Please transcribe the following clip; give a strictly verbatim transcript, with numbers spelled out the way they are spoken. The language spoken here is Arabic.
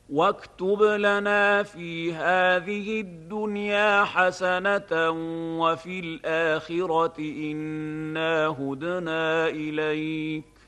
واكتب لنا في هذه الدنيا حسنة وفي الآخرة إنا هدنا إليك